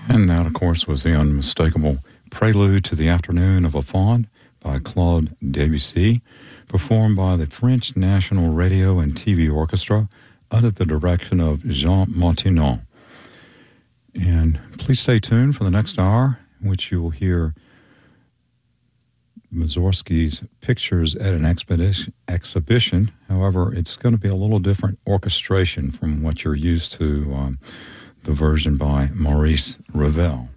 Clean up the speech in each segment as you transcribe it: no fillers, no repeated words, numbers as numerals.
And that, of course, was the unmistakable Prelude to the Afternoon of a Faun by Claude Debussy, performed by the French National Radio and TV Orchestra under the direction of Jean Martineau. And please stay tuned for the next hour, in which you will hear Mussorgsky's Pictures at an Exhibition. However, it's going to be a little different orchestration from what you're used to, the version by Maurice Ravel.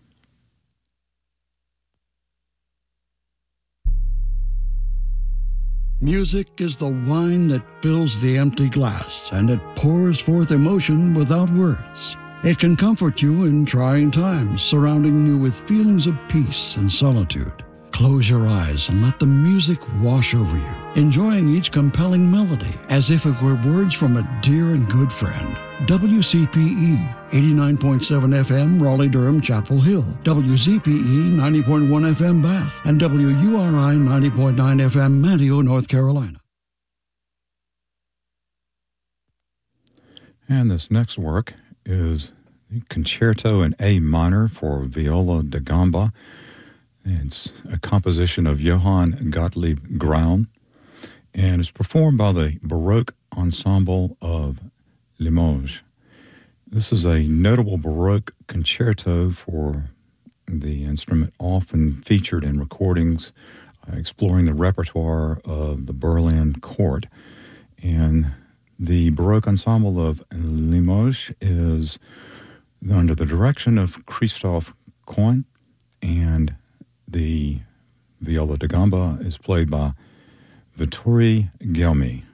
Music is the wine that fills the empty glass, and it pours forth emotion without words. It can comfort you in trying times, surrounding you with feelings of peace and solitude. Close your eyes and let the music wash over you, enjoying each compelling melody as if it were words from a dear and good friend. WCPE 89.7 FM, Raleigh-Durham, Chapel Hill. WZPE 90.1 FM, Bath. And WURI 90.9 FM, Manteo, North Carolina. And this next work is the Concerto in A minor for viola da gamba. It's a composition of Johann Gottlieb Graun, and it's performed by the Baroque Ensemble of Limoges. This is a notable Baroque concerto for the instrument, often featured in recordings exploring the repertoire of the Berlin court. And the Baroque Ensemble of Limoges is under the direction of Christophe Coin, and the viola da gamba is played by Vittorio Gelmi.